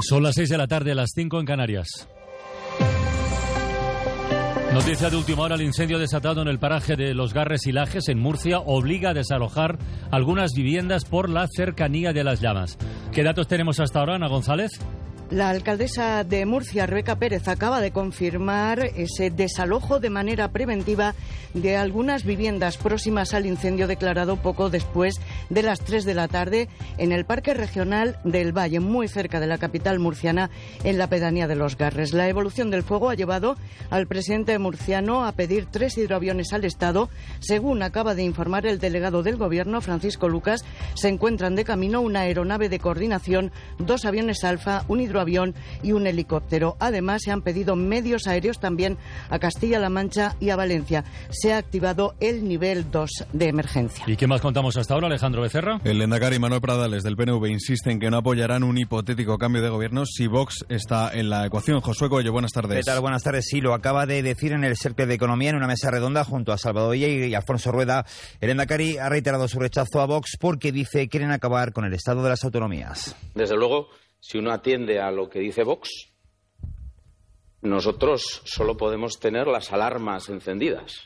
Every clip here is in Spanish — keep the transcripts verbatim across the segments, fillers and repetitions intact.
Son las seis de la tarde, las cinco en Canarias. Noticia de última hora: el incendio desatado en el paraje de Los Garres y Lajes, en Murcia, obliga a desalojar algunas viviendas por la cercanía de las llamas. ¿Qué datos tenemos hasta ahora, Ana González? La alcaldesa de Murcia, Rebeca Pérez, acaba de confirmar ese desalojo de manera preventiva de algunas viviendas próximas al incendio declarado poco después de las tres de la tarde en el Parque Regional del Valle, muy cerca de la capital murciana, en la pedanía de Los Garres. La evolución del fuego ha llevado al presidente murciano a pedir tres hidroaviones al Estado. Según acaba de informar el delegado del Gobierno, Francisco Lucas, se encuentran de camino una aeronave de coordinación, dos aviones Alfa, un hidroavión y un helicóptero. Además, se han pedido medios aéreos también a Castilla-La Mancha y a Valencia. Se ha activado el nivel dos de emergencia. ¿Y qué más contamos hasta ahora, Alejandro Becerra? El lehendakari Manuel Pradales del P N V insiste en que no apoyarán un hipotético cambio de gobierno si Vox está en la ecuación. Josué Coello, buenas tardes. ¿Qué tal? Buenas tardes. Sí, lo acaba de decir en el Cercle de Economía, en una mesa redonda junto a Salvador Illa y Alfonso Rueda. El lehendakari ha reiterado su rechazo a Vox porque dice que quieren acabar con el estado de las autonomías. Desde luego, si uno atiende a lo que dice Vox, nosotros solo podemos tener las alarmas encendidas,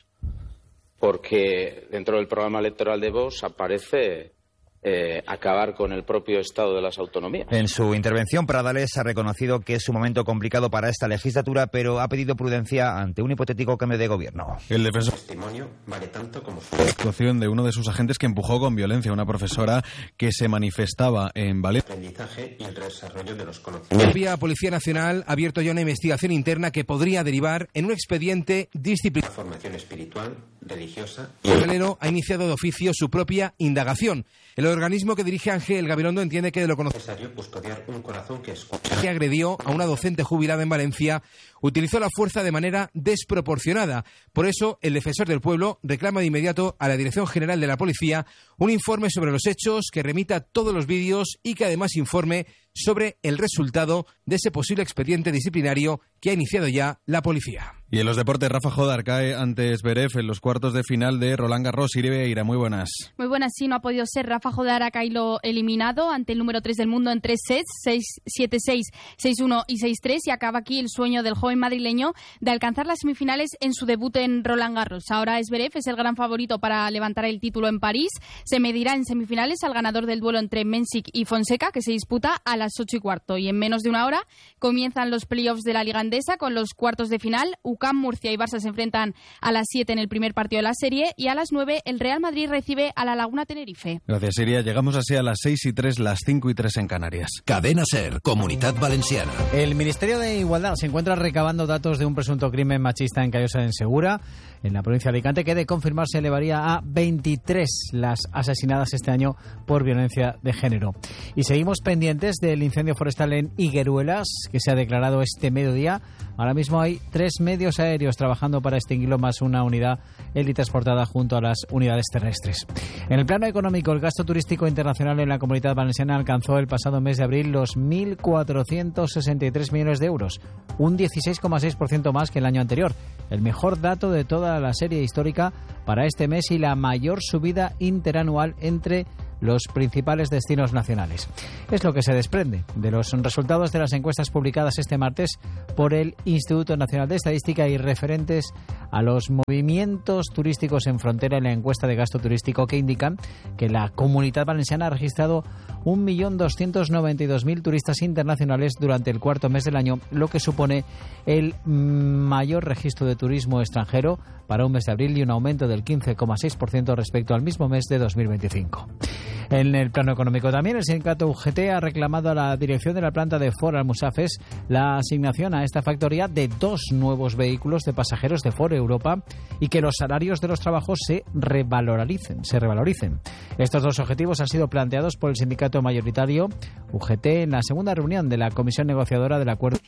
porque dentro del programa electoral de Vox aparece eh, acabar con el propio estado de las autonomías. En su intervención, Pradales ha reconocido que es un momento complicado para esta legislatura, pero ha pedido prudencia ante un hipotético cambio de gobierno. El defensor testimonio vale tanto como su actuación de uno de sus agentes que empujó con violencia a una profesora que se manifestaba en Valencia. aprendizaje y el desarrollo de los La conocimientos. propia Policía Nacional ha abierto ya una investigación interna que podría derivar en un expediente disciplinario. Formación espiritual, religiosa El Galero ha iniciado de oficio su propia indagación. El organismo que dirige Ángel Gabilondo entiende que de lo conocido necesario custodiar un corazón que escucha. que agredió a una docente jubilada en Valencia utilizó la fuerza de manera desproporcionada. Por eso, el defensor del pueblo reclama de inmediato a la Dirección General de la Policía un informe sobre los hechos, que remita todos los vídeos y que además informe sobre el resultado de ese posible expediente disciplinario que ha iniciado ya la policía. Y en los deportes, Rafa Jodar cae ante Zverev en los cuartos de final de Roland Garros. Irebeira, muy buenas. Muy buenas, sí, no ha podido ser. Rafa Jodar ha caído eliminado ante el número tres del mundo en tres sets, seis siete seis, seis uno y seis tres, y acaba aquí el sueño del joven madrileño de alcanzar las semifinales en su debut en Roland Garros. Ahora Zverev es el gran favorito para levantar el título en París. Se medirá en semifinales al ganador del duelo entre Mensik y Fonseca, que se disputa a las ocho y cuarto. Y en menos de una hora comienzan los playoffs de la Liga Endesa con los cuartos de final. U C A M, Murcia y Barça se enfrentan a las siete en el primer partido de la serie, y a las nueve el Real Madrid recibe a la Laguna Tenerife. Gracias, Siria. Llegamos así a las seis y tres, las cinco y tres en Canarias. Cadena SER, Comunidad Valenciana. El Ministerio de Igualdad se encuentra recabando datos de un presunto crimen machista en Callosa de Segura, en la provincia de Alicante, que de confirmarse elevaría a veintitrés las asesinadas este año por violencia de género. Y seguimos pendientes del incendio forestal en Higueruelas, que se ha declarado este mediodía. Ahora mismo hay tres medios aéreos trabajando para extinguirlo, más una unidad helitransportada junto a las unidades terrestres. En el plano económico, el gasto turístico internacional en la Comunidad Valenciana alcanzó el pasado mes de abril los mil cuatrocientos sesenta y tres millones de euros, un dieciséis coma seis por ciento más que el año anterior, el mejor dato de toda la serie histórica para este mes y la mayor subida interanual entre los principales destinos nacionales. Es lo que se desprende de los resultados de las encuestas publicadas este martes por el Instituto Nacional de Estadística y referentes a los movimientos turísticos en frontera en la encuesta de gasto turístico, que indican que la Comunidad Valenciana ha registrado un millón doscientos noventa y dos mil turistas internacionales durante el cuarto mes del año, lo que supone el mayor registro de turismo extranjero para un mes de abril y un aumento del quince coma seis por ciento respecto al mismo mes de dos mil veinticinco. En el plano económico también, el sindicato U G T ha reclamado a la dirección de la planta de Ford Almusafes la asignación a esta factoría de dos nuevos vehículos de pasajeros de Ford Europa y que los salarios de los trabajos se revaloricen, se revaloricen. Estos dos objetivos han sido planteados por el sindicato mayoritario U G T en la segunda reunión de la comisión negociadora del acuerdo.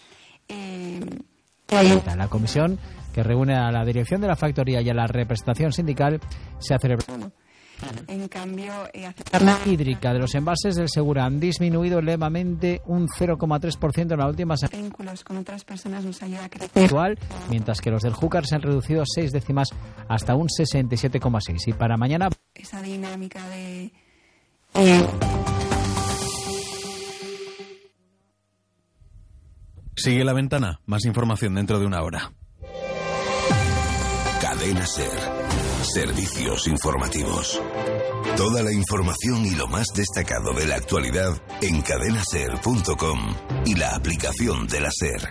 La comisión, que reúne a la dirección de la factoría y a la representación sindical, se ha celebrado. En cambio, eh, aceptar la hídrica de los embalses del Segura han disminuido levemente un cero coma tres por ciento en la última semana, vínculos con otras personas nos ayuda a crecer, mientras que los del Júcar se han reducido seis décimas hasta un sesenta y siete coma seis. Y para mañana, esa dinámica de... Eh, Sigue La Ventana. Más información dentro de una hora. Cadena SER. Servicios informativos. Toda la información y lo más destacado de la actualidad en cadena ser punto com y la aplicación de la SER.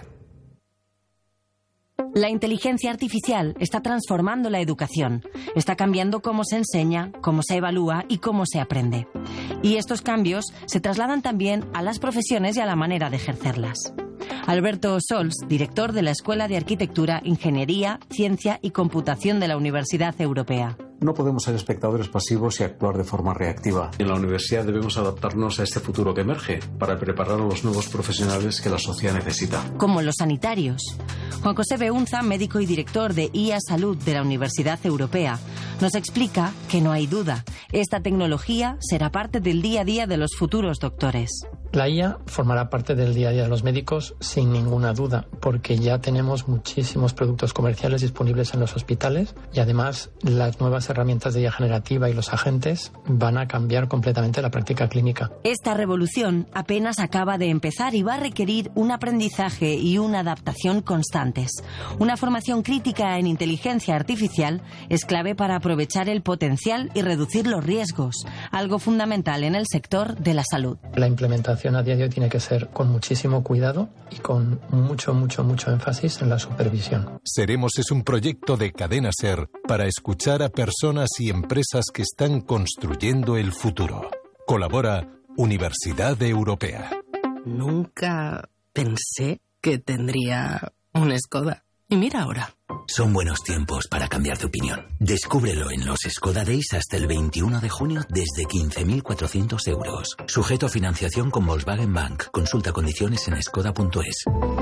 La inteligencia artificial está transformando la educación. Está cambiando cómo se enseña, cómo se evalúa y cómo se aprende. Y estos cambios se trasladan también a las profesiones y a la manera de ejercerlas. Alberto Sols, director de la Escuela de Arquitectura, Ingeniería, Ciencia y Computación de la Universidad Europea. No podemos ser espectadores pasivos y actuar de forma reactiva. En la universidad debemos adaptarnos a este futuro que emerge para preparar a los nuevos profesionales que la sociedad necesita. Como los sanitarios. Juan José Beunza, médico y director de I A Salud de la Universidad Europea, nos explica que no hay duda. Esta tecnología será parte del día a día de los futuros doctores. La I A formará parte del día a día de los médicos sin ninguna duda, porque ya tenemos muchísimos productos comerciales disponibles en los hospitales y además las nuevas herramientas de I A generativa y los agentes van a cambiar completamente la práctica clínica. Esta revolución apenas acaba de empezar y va a requerir un aprendizaje y una adaptación constantes. Una formación crítica en inteligencia artificial es clave para aprovechar el potencial y reducir los riesgos, algo fundamental en el sector de la salud. La implementación a día de hoy tiene que ser con muchísimo cuidado y con mucho, mucho, mucho énfasis en la supervisión. Seremos es un proyecto de Cadena SER para escuchar a personas y empresas que están construyendo el futuro. Colabora Universidad Europea. Nunca pensé que tendría un Skoda. Y mira ahora. Son buenos tiempos para cambiar de opinión. Descúbrelo en los Skoda Days hasta el veintiuno de junio desde quince mil cuatrocientos euros. Sujeto a financiación con Volkswagen Bank. Consulta condiciones en skoda punto es.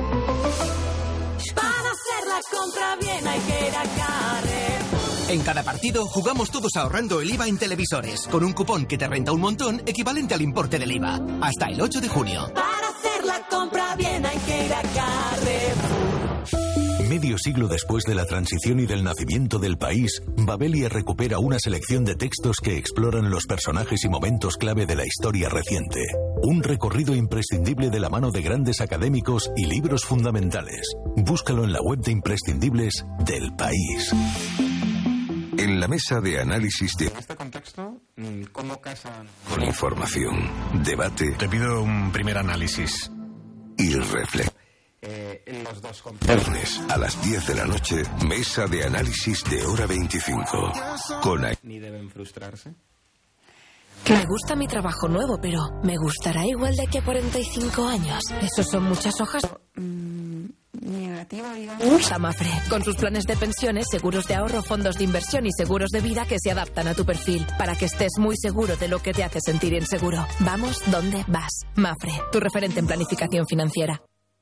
Para hacer la compra bien hay que ir a Carrer. En cada partido jugamos todos ahorrando el I V A en televisores, con un cupón que te renta un montón equivalente al importe del I V A. Hasta el ocho de junio. Para hacer la compra bien hay que ir a Carrefour. Medio siglo después de la transición y del nacimiento del país, Babelia recupera una selección de textos que exploran los personajes y momentos clave de la historia reciente. Un recorrido imprescindible de la mano de grandes académicos y libros fundamentales. Búscalo en la web de imprescindibles del país. En la mesa de análisis de... En este contexto, ¿cómo casan...? Con información, debate... Te pido un primer análisis. Y reflexión. Eh, los dos Viernes a las diez de la noche, mesa de análisis de hora veinticinco. Con... Ni deben frustrarse. Me gusta mi trabajo nuevo, pero ¿me gustará igual de aquí a cuarenta y cinco años? ¿Esos son muchas hojas? Mm, negativo, digamos. Usa Mafre, con sus planes de pensiones, seguros de ahorro, fondos de inversión y seguros de vida que se adaptan a tu perfil, para que estés muy seguro de lo que te hace sentir inseguro. Vamos donde vas. Mafre, tu referente en planificación financiera.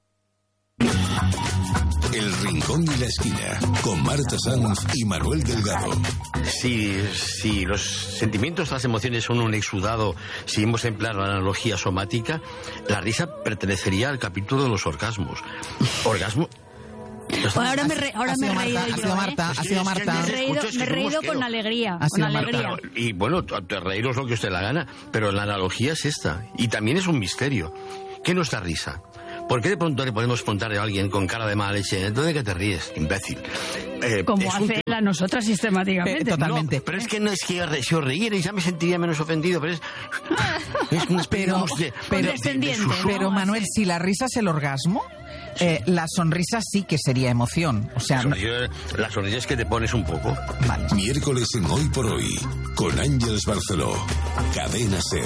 El Rincón y la Esquina, con Marta Sanz y Manuel Delgado. Si, si los sentimientos, las emociones son un exudado, si hemos empleado la analogía somática, la risa pertenecería al capítulo de los orgasmos. Orgasmo... Bueno, ahora me, re, ahora me he reído yo, ha sido Marta, ¿eh? ha sido Marta. Me he reído, me he reído con alegría, con alegría. Marta. Y bueno, te reíros lo que usted la gana, pero la analogía es esta. Y también es un misterio. ¿Qué no es la risa? ¿Por qué de pronto le podemos preguntar a alguien con cara de mala leche, ¿dónde que te ríes, imbécil? Eh, Como hace un... a nosotras sistemáticamente. Eh, totalmente. No, pero es que no es que si os reírais ya me sentiría menos ofendido, pero es... es una pero, de, pero, de, de, de pero Manuel, si la risa es el orgasmo, eh, la sonrisa sí que sería emoción. O sea, la sonrisa, la sonrisa es que te pones un poco. Vale. Miércoles en Hoy por Hoy, con Ángeles Barceló, Cadena SER.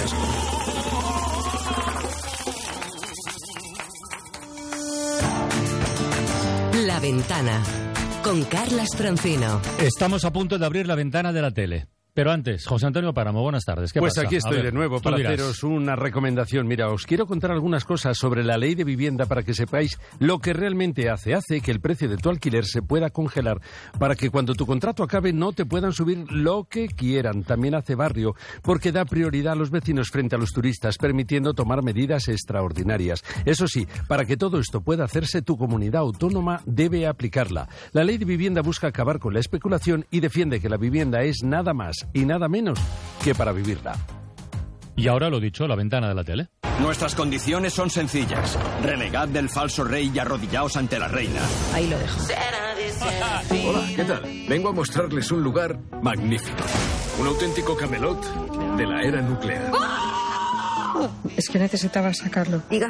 La Ventana, con Carlas Francino. Estamos a punto de abrir la ventana de la tele. Pero antes, José Antonio Páramo, buenas tardes. ¿Qué pues pasa? Aquí estoy ver, de nuevo para dirás. haceros una recomendación. Mira, os quiero contar algunas cosas sobre la ley de vivienda para que sepáis lo que realmente hace. Hace que el precio de tu alquiler se pueda congelar para que cuando tu contrato acabe no te puedan subir lo que quieran. También hace barrio porque da prioridad a los vecinos frente a los turistas, permitiendo tomar medidas extraordinarias. Eso sí, para que todo esto pueda hacerse, tu comunidad autónoma debe aplicarla. La ley de vivienda busca acabar con la especulación y defiende que la vivienda es nada más y nada menos que para vivirla. Y ahora lo dicho, la ventana de la tele. Nuestras condiciones son sencillas. Renegad del falso rey y arrodillaos ante la reina. Ahí lo dejo. Hola, ¿qué tal? Vengo a mostrarles un lugar magnífico. Un auténtico Camelot de la era nuclear. Es que necesitaba sacarlo. Diga.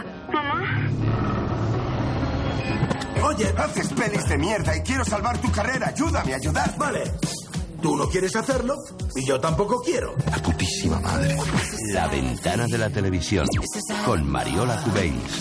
Oye, haces pelis de mierda y quiero salvar tu carrera. Ayúdame a ayudar. Vale. Tú no quieres hacerlo y yo tampoco quiero. La putísima madre. La ventana de la televisión. Con Mariola Cubells.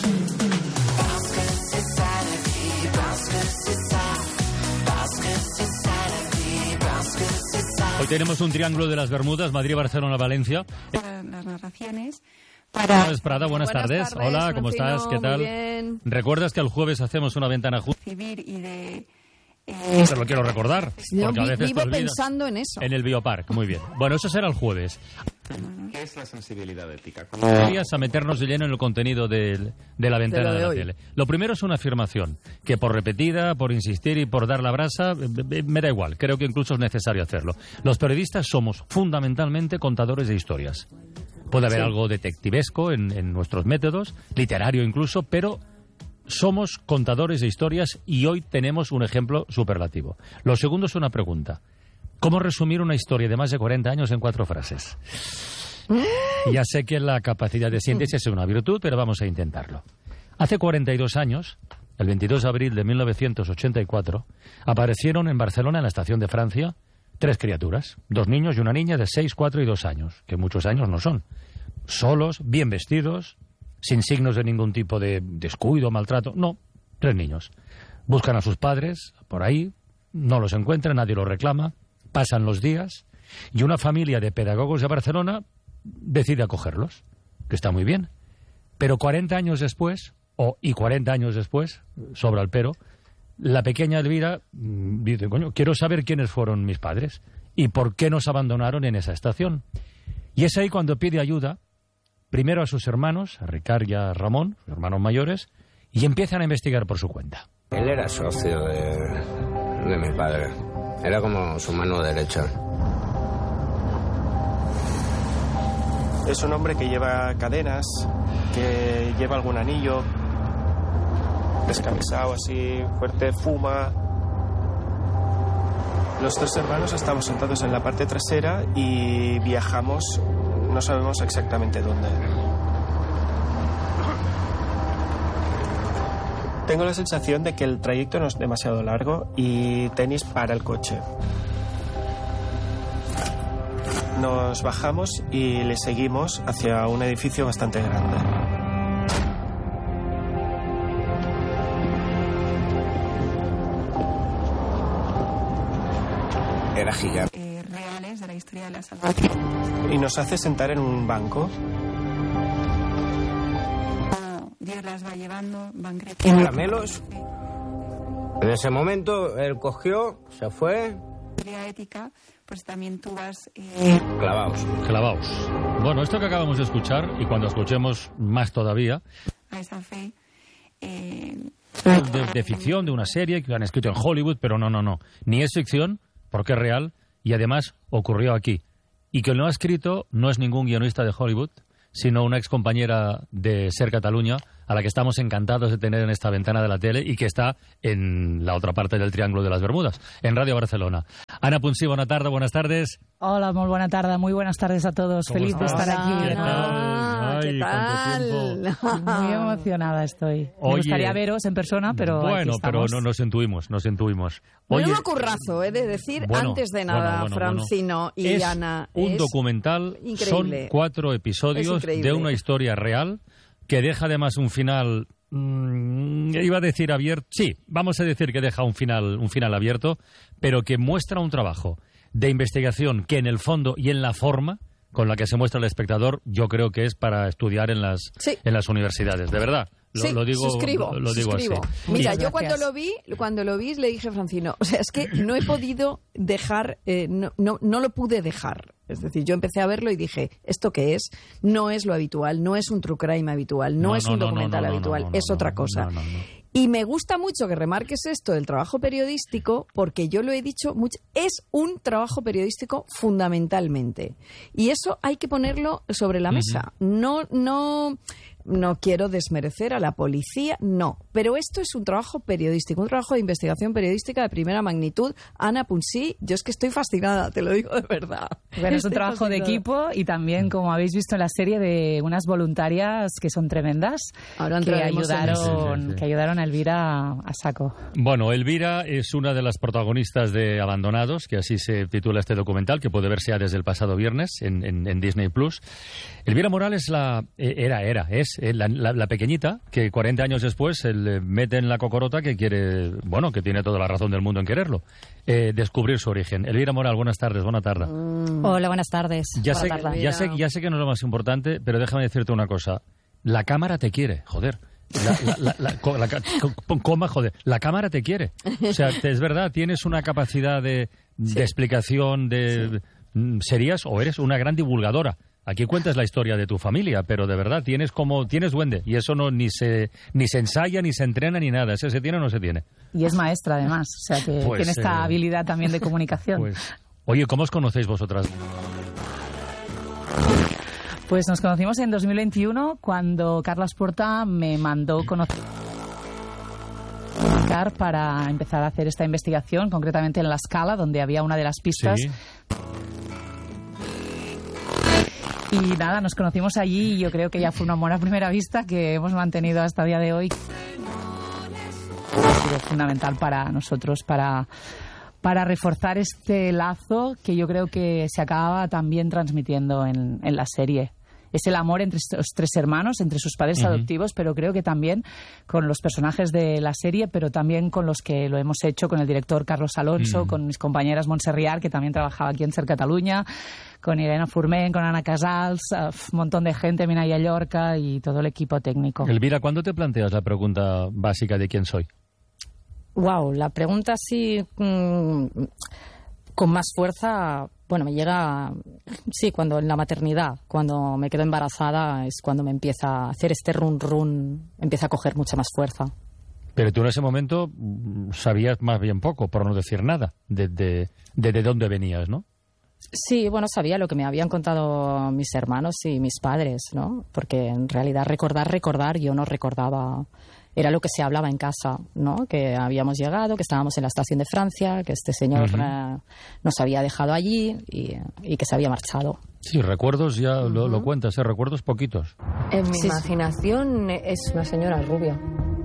Hoy tenemos un triángulo de las Bermudas, Madrid, Barcelona, Valencia. Las narraciones. Para... Prada, buenas, buenas tardes. tardes. Hola, ¿cómo Francino, estás? ¿Qué tal? Bien. ¿Recuerdas que el jueves hacemos una ventana juntos? Y de... Eh, Te lo quiero recordar. Yo vi, a veces vivo pensando en eso. En el Biopark, muy bien. Bueno, eso será el jueves. ¿Qué es la sensibilidad ética? Vamos a meternos de lleno en el contenido de, de la ventana de, de la hoy. tele. Lo primero es una afirmación, que por repetida, por insistir y por dar la brasa, me da igual. Creo que incluso es necesario hacerlo. Los periodistas somos fundamentalmente contadores de historias. Puede haber sí. algo detectivesco en, en nuestros métodos, literario incluso, pero... somos contadores de historias y hoy tenemos un ejemplo superlativo. Lo segundo es una pregunta. ¿Cómo resumir una historia de más de cuarenta años en cuatro frases? Ya sé que la capacidad de síntesis es una virtud, pero vamos a intentarlo. Hace cuarenta y dos años, el veintidós de abril de mil novecientos ochenta y cuatro, aparecieron en Barcelona, en la estación de Francia, tres criaturas. Dos niños y una niña de seis, cuatro y dos años, que muchos años no son. Solos, bien vestidos... sin signos de ningún tipo de descuido, maltrato. No, tres niños. Buscan a sus padres por ahí, no los encuentran, nadie los reclama, pasan los días y una familia de pedagogos de Barcelona decide acogerlos, que está muy bien. Pero cuarenta años después, o y cuarenta años después, sobra el pero, la pequeña Elvira dice, coño, quiero saber quiénes fueron mis padres y por qué nos abandonaron en esa estación. Y es ahí cuando pide ayuda, primero a sus hermanos, a Ricard y a Ramón, sus hermanos mayores, y empiezan a investigar por su cuenta. Él era socio de, de mi padre. Era como su mano derecha. Es un hombre que lleva cadenas, que lleva algún anillo, descamisado así, fuerte, fuma. Los tres hermanos estamos sentados en la parte trasera y viajamos. No sabemos exactamente dónde. Tengo la sensación de que el trayecto no es demasiado largo y Tenis para el coche. Nos bajamos y le seguimos hacia un edificio bastante grande. Era gigante. Eh, reales de la historia de la salvación. Y nos hace sentar en un banco. Dios las va llevando, van creciendo. Caramelos. En ese momento él cogió, se fue. La ética, pues también tú vas... Eh... Clavaos. Clavaos. Bueno, esto que acabamos de escuchar, y cuando escuchemos más todavía... A esa fe... Eh... De, de ficción, de una serie que han escrito en Hollywood, pero no, no, no. Ni es ficción, porque es real, y además ocurrió aquí. Y que lo ha escrito no es ningún guionista de Hollywood, sino una excompañera de Ser Cataluña, a la que estamos encantados de tener en esta ventana de la tele y que está en la otra parte del Triángulo de las Bermudas, en Radio Barcelona. Ana Punsí, buena tarde, buenas tardes. Hola, muy buena tarde, muy buenas tardes a todos. Feliz estás? de estar aquí. ¿Qué tal? ¿Qué tal? Muy emocionada estoy. Oye, me gustaría veros en persona, pero bueno, pero no nos intuimos, nos intuimos. Oye, un currazo, he de decir, bueno, antes de nada, bueno, bueno, Francino bueno. y es Ana. Un es documental, increíble. Son cuatro episodios de una historia real que deja además un final, mmm, iba a decir abierto, sí, vamos a decir que deja un final, un final abierto, pero que muestra un trabajo de investigación que en el fondo y en la forma con la que se muestra al espectador, yo creo que es para estudiar en las, sí. en las universidades, de verdad. Lo, sí, lo digo, suscribo, lo, lo digo suscribo. así. Mira, y... yo cuando lo vi, cuando lo vi le dije a Francino, o sea, es que no he podido dejar, eh, no, no, no lo pude dejar. Es decir, yo empecé a verlo y dije, ¿esto qué es? No es lo habitual, no es un true crime habitual, no, no es un no, documental no, no, habitual, no, no, es otra cosa. No, no, no. Y me gusta mucho que remarques esto del trabajo periodístico, porque yo lo he dicho mucho, es un trabajo periodístico fundamentalmente. Y eso hay que ponerlo sobre la mesa. Uh-huh. No, no, no quiero desmerecer a la policía, no. Pero esto es un trabajo periodístico, un trabajo de investigación periodística de primera magnitud. Ana Punsí, yo es que estoy fascinada, te lo digo de verdad. Bueno, es un trabajo fascinada. de equipo y también, como habéis visto en la serie, de unas voluntarias que son tremendas, Ahora que ayudaron, sí, sí, sí. que ayudaron a Elvira a saco. Bueno, Elvira es una de las protagonistas de Abandonados, que así se titula este documental, que puede verse ya desde el pasado viernes en, en, en Disney Plus. Elvira Morales la, era, era, es la, la, la pequeñita que cuarenta años después se le mete en la cocorota que quiere, bueno, que tiene toda la razón del mundo en quererlo, eh, descubrir su origen. Elvira Morales, buenas tardes, buena tarde. Mm. Hola, buenas tardes. Ya, buena sé, tarde. ya, sé, ya sé que no es lo más importante, pero déjame decirte una cosa. La cámara te quiere, joder. La, la, la, la, la, coma, joder, la cámara te quiere. O sea, es verdad, tienes una capacidad de, de sí. explicación, de sí. serías o eres una gran divulgadora. Aquí cuentas la historia de tu familia, pero de verdad tienes como tienes duende y eso no ni se ni se ensaya ni se entrena ni nada. ¿Eso se tiene o no se tiene? Y es maestra además, o sea que pues, tiene esta eh, habilidad también de comunicación. Pues, oye, ¿cómo os conocéis vosotras? Pues nos conocimos en dos mil veintiuno cuando Carles Porta me mandó conocer para empezar a hacer esta investigación, concretamente en La Scala, donde había una de las pistas. Sí. Y nada, nos conocimos allí y yo creo que ya fue un amor a primera vista que hemos mantenido hasta el día de hoy. Ha sido fundamental para nosotros, para... para reforzar este lazo que yo creo que se acaba también transmitiendo en, en la serie. Es el amor entre estos tres hermanos, entre sus padres uh-huh. adoptivos, pero creo que también con los personajes de la serie, pero también con los que lo hemos hecho, con el director Carlos Alonso, uh-huh. con mis compañeras Montserriar, que también trabajaba aquí en Ser Catalunya, con Irene Forment, con Ana Casals, un uh, montón de gente, Minaya Llorca y todo el equipo técnico. Elvira, ¿cuándo te planteas la pregunta básica de quién soy? Wow, la pregunta así mmm, con más fuerza, bueno, me llega, sí, cuando en la maternidad, cuando me quedo embarazada, es cuando me empieza a hacer este run run, empieza a coger mucha más fuerza. Pero tú en ese momento sabías más bien poco, por no decir nada, de, de, de, de dónde venías, ¿no? Sí, bueno, sabía lo que me habían contado mis hermanos y mis padres, ¿no? Porque en realidad recordar, recordar, yo no recordaba. Era lo que se hablaba en casa, ¿no? Que habíamos llegado, que estábamos en la estación de Francia, que este señor uh-huh. eh, nos había dejado allí y, y que se había marchado. Sí, recuerdos ya uh-huh. lo, lo cuentas, ¿eh? Recuerdos poquitos. En mi sí, imaginación sí. es una señora rubia.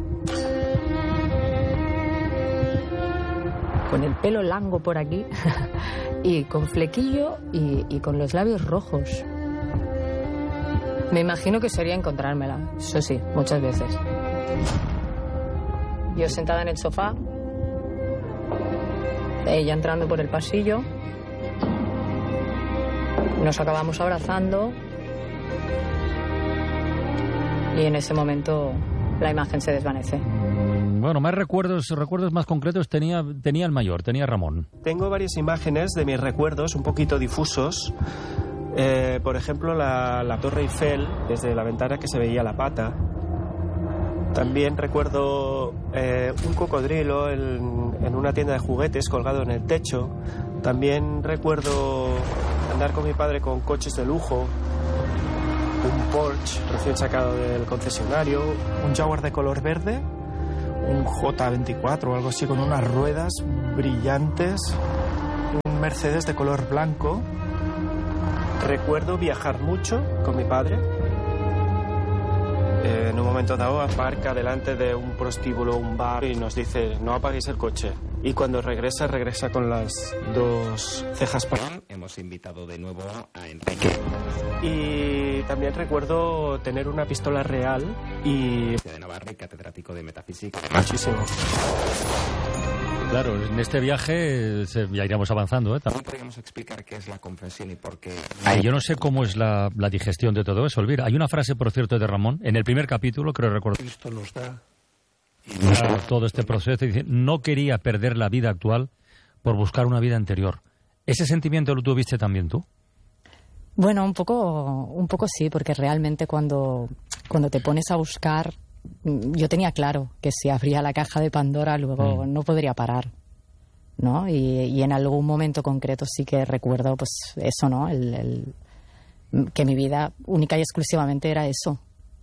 Con el pelo largo por aquí y con flequillo y, y con los labios rojos. Me imagino que sería encontrármela, eso sí, muchas veces. Yo sentada en el sofá, ella entrando por el pasillo, nos acabamos abrazando y en ese momento la imagen se desvanece. Bueno, más recuerdos, recuerdos más concretos tenía, tenía el mayor, tenía Ramón. Tengo varias imágenes de mis recuerdos un poquito difusos. Eh, por ejemplo, la, la Torre Eiffel, desde la ventana que se veía la pata. También recuerdo eh, un cocodrilo en, en una tienda de juguetes colgado en el techo. También recuerdo andar con mi padre con coches de lujo, un Porsche recién sacado del concesionario, un Jaguar de color verde, un J veinticuatro o algo así con unas ruedas brillantes, un Mercedes de color blanco. Recuerdo viajar mucho con mi padre. Eh, en un momento dado aparca delante de un prostíbulo, un bar, y nos dice: no apaguéis el coche. Y cuando regresa, regresa con las dos cejas para... Hemos invitado de nuevo a Enrique. Y también recuerdo tener una pistola real y... de Navarra, catedrático de metafísica. Muchísimo. Claro, en este viaje se, ya iremos avanzando, ¿eh? También podríamos explicar qué es la confesión y por qué... Ay, yo no sé cómo es la, la digestión de todo eso, Elvira. Hay una frase, por cierto, de Ramón, en el primer capítulo, creo recordar. Cristo nos da... Claro, todo este proceso, dice, no quería perder la vida actual por buscar una vida anterior. ¿Ese sentimiento lo tuviste también tú? Bueno, un poco, un poco sí, porque realmente cuando, cuando te pones a buscar yo tenía claro que si abría la caja de Pandora luego mm. no podría parar, ¿no? Y, y en algún momento concreto sí que recuerdo, pues, eso, ¿no? El, el, que mi vida única y exclusivamente era eso.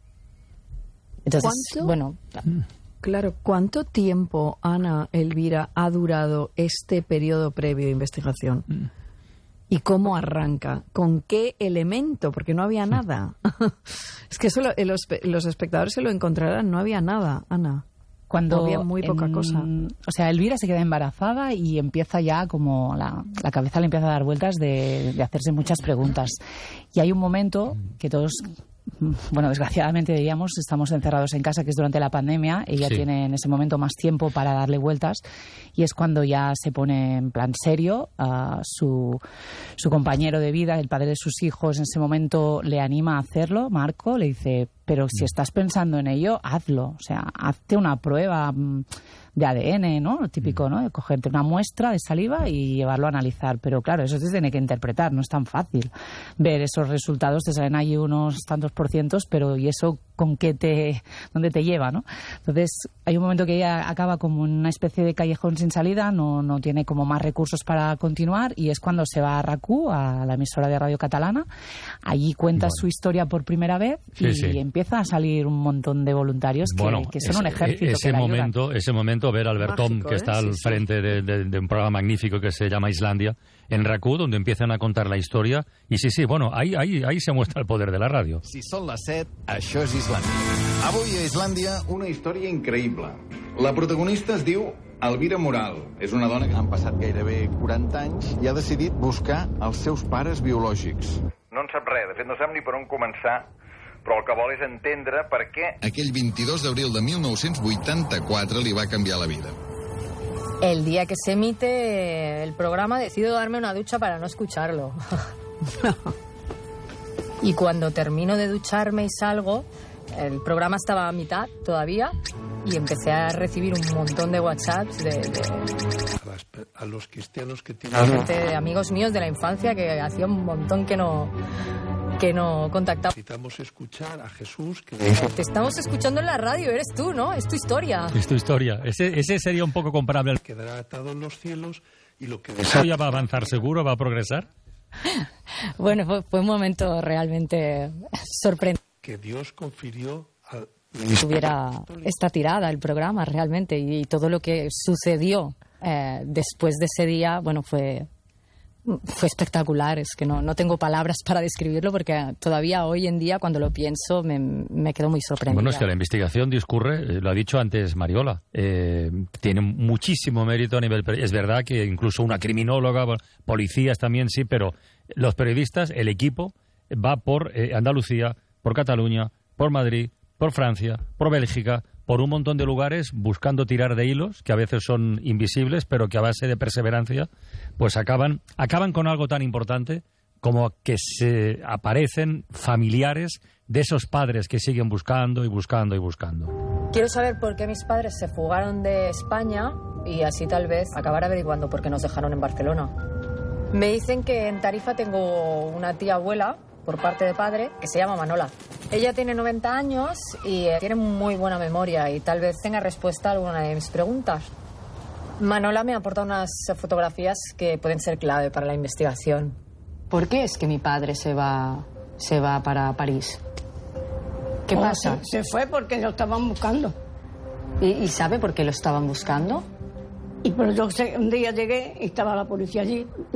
Entonces, ¿cuánto? bueno... Claro, ¿cuánto tiempo, Ana, Elvira, ha durado este periodo previo de investigación? Mm. ¿Y cómo arranca? ¿Con qué elemento? Porque no había nada. Es que eso lo, los, los espectadores se lo encontrarán, no había nada, Ana. Cuando había muy poca en, cosa. O sea, Elvira se queda embarazada y empieza ya como la, la cabeza le empieza a dar vueltas de, de hacerse muchas preguntas. Y hay un momento que todos... Bueno, desgraciadamente diríamos, estamos encerrados en casa, que es durante la pandemia. Ella sí. tiene en ese momento más tiempo para darle vueltas y es cuando ya se pone en plan serio. Uh, su, su compañero de vida, el padre de sus hijos, en ese momento le anima a hacerlo. Marco le dice, pero si estás pensando en ello, hazlo. O sea, hazte una prueba de A D N, ¿no? Lo típico, ¿no? De cogerte una muestra de saliva y llevarlo a analizar. Pero claro, eso se tiene que interpretar, no es tan fácil ver esos resultados. Te salen ahí unos tantos por cientos, pero ¿y eso con qué te, dónde te lleva, ¿no? Entonces, hay un momento que ella acaba como una especie de callejón sin salida, no, no tiene como más recursos para continuar y es cuando se va a RAC1, a la emisora de radio catalana. Allí cuenta bueno. su historia por primera vez y sí, sí. empieza a salir un montón de voluntarios que, bueno, que son ese, un ejército ese que le momento, ayudan. Ese momento, ver a Albert Tom, que ¿eh? está al sí, frente sí. De, de, de un programa magnífico que se llama Islandia, en RAC1, donde empiezan a contar la historia. Y sí, sí, bueno, ahí, ahí, ahí se muestra el poder de la ràdio. Si són les set, això és Islàndia. Avui a Islàndia, una història increïble. La protagonista es diu Elvira Moral. És una dona que han passat gairebé quaranta anys i ha decidit buscar els seus pares biològics. No en sap res, de fet no sap ni per on començar, però el que vol és entendre per què... Aquell vint-i-dos d'abril de mil nou-cents vuitanta-quatre li va canviar la vida. El día que se emite el programa decido darme una ducha para no escucharlo. Y cuando termino de ducharme y salgo, el programa estaba a mitad todavía y empecé a recibir un montón de WhatsApps de, de, a los cristianos que tienen... gente, de amigos míos de la infancia que hacía un montón que no... que no contactaba. Necesitamos escuchar a Jesús. Que... Te estamos escuchando en la radio, eres tú, ¿no? Es tu historia. Es tu historia. Ese, ese sería un poco comparable. Quedará atado en los cielos y lo que... ¿Eso ya va a avanzar seguro? ¿Va a progresar? Bueno, fue, fue un momento realmente sorprendente. Que Dios confirió al... Tuviera esta tirada el programa realmente y, y todo lo que sucedió eh, después de ese día, bueno, fue... Fue espectacular, es que no, no tengo palabras para describirlo porque todavía hoy en día cuando lo pienso me, me quedo muy sorprendida. Bueno, es que la investigación discurre, lo ha dicho antes Mariola, eh, tiene muchísimo mérito a nivel... Es verdad que incluso una criminóloga, policías también sí, pero los periodistas, el equipo, va por eh, Andalucía, por Cataluña, por Madrid, por Francia, por Bélgica, por un montón de lugares buscando tirar de hilos que a veces son invisibles, pero que a base de perseverancia pues acaban, acaban con algo tan importante como que se aparecen familiares de esos padres que siguen buscando y buscando y buscando. Quiero saber por qué mis padres se fugaron de España y así tal vez acabar averiguando por qué nos dejaron en Barcelona. Me dicen que en Tarifa tengo una tía abuela por parte de padre, que se llama Manola. Ella tiene noventa años y tiene muy buena memoria y tal vez tenga respuesta a alguna de mis preguntas. Manola me aporta unas fotografías que pueden ser clave para la investigación. ¿Por qué es que mi padre se va, se va para París? ¿Qué oh, pasa? Se, se fue porque lo estaban buscando. ¿Y, ¿Y sabe por qué lo estaban buscando? Y pero yo sé, un día llegué y estaba la policía allí.